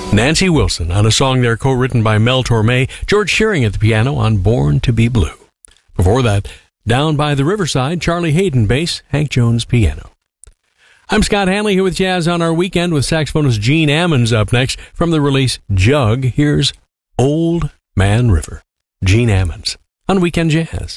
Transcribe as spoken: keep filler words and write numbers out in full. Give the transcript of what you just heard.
Nancy Wilson on a song there co-written by Mel Torme, George Shearing at the piano on Born to Be Blue. Before that, Down by the Riverside, Charlie Hayden bass, Hank Jones piano. I'm Scott Hanley here with Jazz on Our Weekend with saxophonist Gene Ammons up next. From the release Jug, here's Old Man River. Gene Ammons on Weekend Jazz.